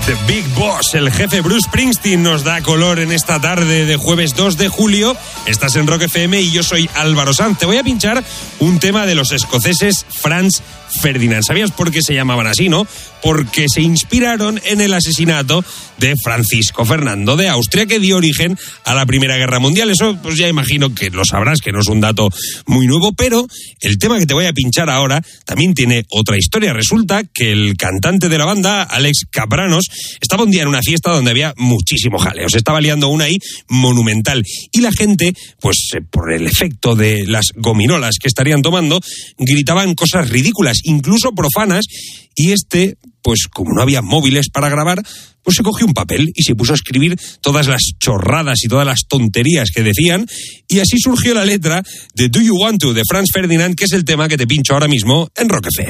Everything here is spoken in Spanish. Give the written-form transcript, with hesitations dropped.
The Big Boss, el jefe Bruce Springsteen, nos da color en esta tarde de jueves 2 de julio. Estás en Rock FM y yo soy Álvaro Sanz. Te voy a pinchar un tema de los escoceses Franz Ferdinand. ¿Sabías por qué se llamaban así, no? Porque se inspiraron en el asesinato de Francisco Fernando de Austria, que dio origen a la Primera Guerra Mundial. Eso, pues ya imagino que lo sabrás, que no es un dato muy nuevo, pero el tema que te voy a pinchar ahora también tiene otra historia. Resulta que el cantante de la banda, Alex Kapranos, estaba un día en una fiesta donde había muchísimo jaleo. Se estaba liando una ahí monumental. Y la gente, pues por el efecto de las gominolas que estarían tomando, gritaban cosas ridículas, incluso profanas, y pues como no había móviles para grabar, pues se cogió un papel y se puso a escribir todas las chorradas y todas las tonterías que decían, y así surgió la letra de Do You Want To, de Franz Ferdinand, que es el tema que te pincho ahora mismo en Rock FM.